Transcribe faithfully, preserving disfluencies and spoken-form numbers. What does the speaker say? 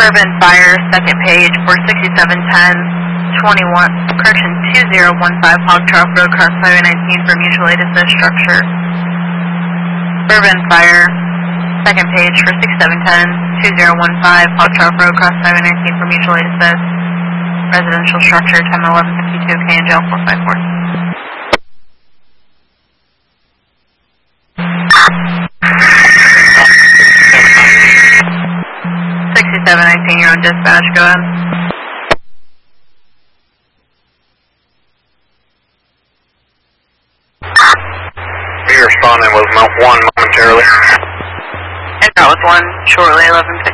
Bourbon Fire, second page for sixty-seven ten twenty-one, correction, two zero one five Hog Trough Road, cross Highway nineteen for mutual aid assist structure. Bourbon Fire, second page for sixty-seven ten two zero one five Hog Trough Road, cross Highway nineteen for mutual aid assist. Residential structure, time eleven fifty-two, K and J L four five four. sixty-seven nineteen, you're on dispatch, go ahead. Be responding with one momentarily. And that was one shortly, eleven fifty.